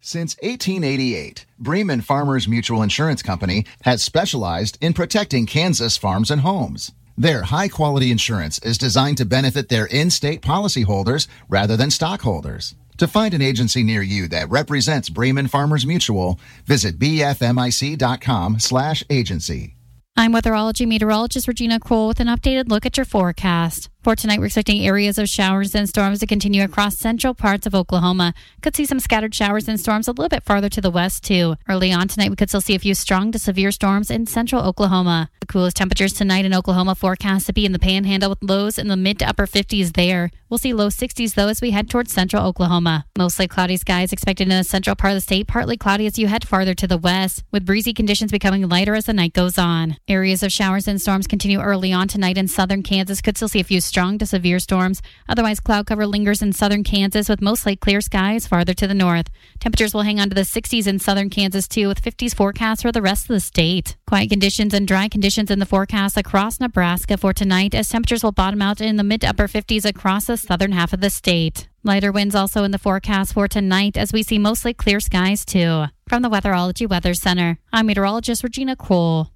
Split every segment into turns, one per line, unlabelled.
Since 1888, Bremen Farmers Mutual Insurance Company has specialized in protecting Kansas farms and homes. Their high-quality insurance is designed to benefit their in-state policyholders rather than stockholders. To find an agency near you that represents Bremen Farmers Mutual, visit bfmic.com/agency.
I'm weatherology meteorologist Regina Kroll with an updated look at your forecast. For tonight, we're expecting areas of showers and storms to continue across central parts of Oklahoma. Could see some scattered showers and storms a little bit farther to the west, too. Early on tonight, we could still see a few strong to severe storms in central Oklahoma. The coolest temperatures tonight in Oklahoma forecast to be in the Panhandle with lows in the mid to upper 50s there. We'll see low 60s, though, as we head towards central Oklahoma. Mostly cloudy skies expected in the central part of the state, partly cloudy as you head farther to the west, with breezy conditions becoming lighter as the night goes on. Areas of showers and storms continue early on tonight in southern Kansas. Could still see a few strong to severe storms. Otherwise, cloud cover lingers in southern Kansas with mostly clear skies farther to the north. Temperatures will hang on to the 60s in southern Kansas, too, with 50s forecast for the rest of the state. Quiet conditions and dry conditions in the forecast across Nebraska for tonight, as temperatures will bottom out in the mid to upper 50s across the southern half of the state. Lighter winds also in the forecast for tonight, as we see mostly clear skies, too. From the Weatherology Weather Center, I'm meteorologist Regina Kroll.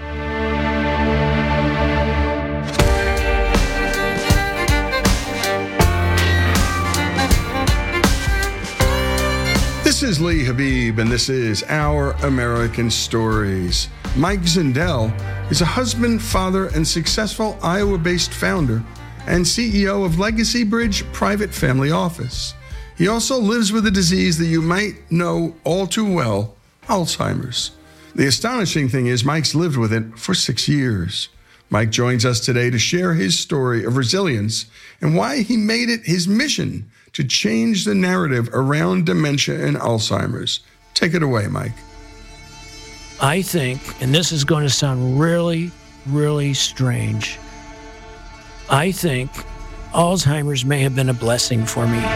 This is Lee Habib, and this is Our American Stories. Mike Zindel is a husband, father, and successful Iowa-based founder and CEO of Legacy Bridge Private Family Office. He also lives with a disease that you might know all too well, Alzheimer's. The astonishing thing is Mike's lived with it for 6 years. Mike joins us today to share his story of resilience and why he made it his mission to change the narrative around dementia and Alzheimer's. Take it away, Mike.
I think, and this is going to sound really, really strange, I think Alzheimer's may have been a blessing for me.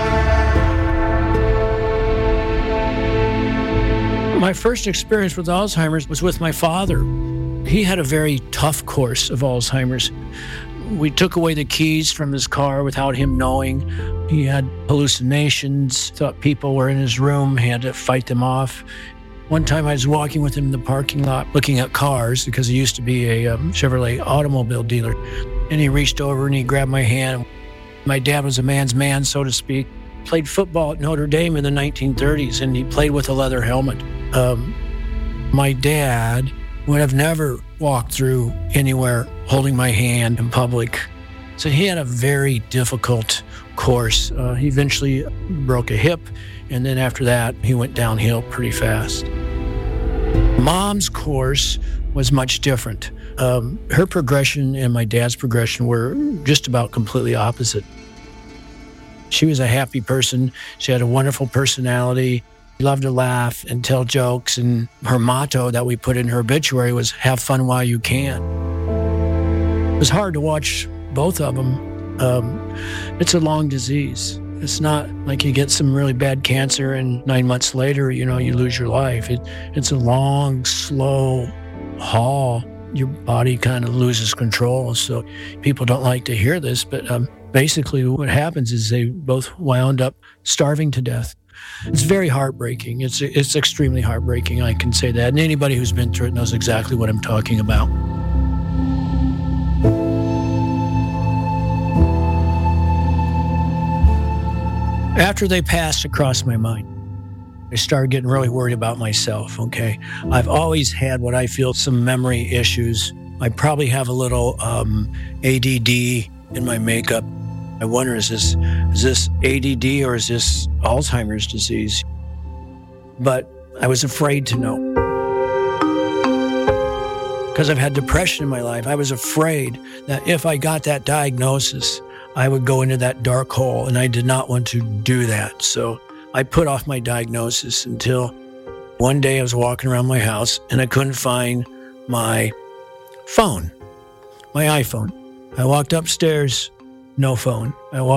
My first experience with Alzheimer's was with my father. He had a very tough course of Alzheimer's. We took away the keys from his car without him knowing. He had hallucinations, thought people were in his room. He had to fight them off. One time I was walking with him in the parking lot looking at cars because he used to be a Chevrolet automobile dealer. And he reached over and he grabbed my hand. My dad was a man's man, so to speak. Played football at Notre Dame in the 1930s, and he played with a leather helmet. My dad would have never walked through anywhere holding my hand in public. So he had a very difficult course. He eventually broke a hip, and then after that, he went downhill pretty fast. Mom's course was much different. Her progression and my dad's progression were just about completely opposite. She was a happy person. She had a wonderful personality. Loved to laugh and tell jokes, and her motto that we put in her obituary was, "Have fun while you can." It was hard to watch both of them. It's a long disease. It's not like you get some really bad cancer and 9 months later, you lose your life. It's a long, slow haul. Your body kind of loses control. So people don't like to hear this, but basically what happens is they both wound up starving to death. It's very heartbreaking. It's extremely heartbreaking, I can say that. And anybody who's been through it knows exactly what I'm talking about. After they passed across my mind, I started getting really worried about myself, okay? I've always had what I feel some memory issues. I probably have a little ADD in my makeup. I wonder, is this ADD or is this Alzheimer's disease? But I was afraid to know. Because I've had depression in my life, I was afraid that if I got that diagnosis, I would go into that dark hole, and I did not want to do that. So I put off my diagnosis until one day I was walking around my house and I couldn't find my phone, my iPhone. I walked upstairs, no phone. I walked